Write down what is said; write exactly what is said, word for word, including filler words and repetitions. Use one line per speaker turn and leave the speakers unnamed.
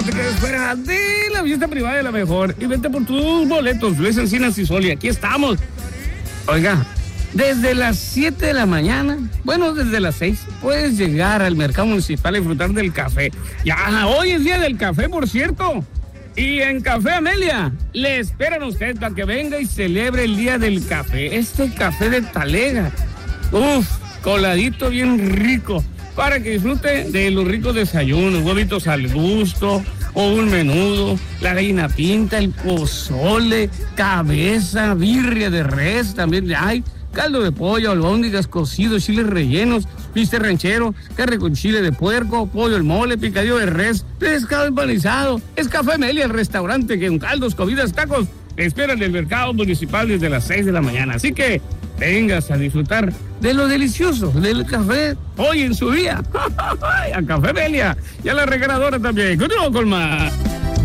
te quedes fuera de la fiesta privada de la mejor. Y vete por tus boletos, Luis Encinas y Soli, aquí estamos. Oiga, desde las siete de la mañana, bueno, desde las seis, puedes llegar al mercado municipal y disfrutar del café. Ya, hoy es día del café, por cierto. Y en Café Amelia, le esperan a usted para que venga y celebre el día del café. Este café de talega, uf, coladito bien rico, para que disfrute de los ricos desayunos, huevitos al gusto, o un menudo, la gallina pinta, el pozole, cabeza, birria de res, también hay caldo de pollo, albóndigas, cocidos, chiles rellenos, bistec ranchero, carne con chile de puerco, pollo al mole, picadillo de res, pescado empanizado. Es Café Amelia, el restaurante que con caldos, comidas, tacos esperan el mercado municipal desde las seis de la mañana. Así que vengas a disfrutar de lo delicioso del café hoy en su día. A Café Amelia y a la regaladora también. Continúo con más.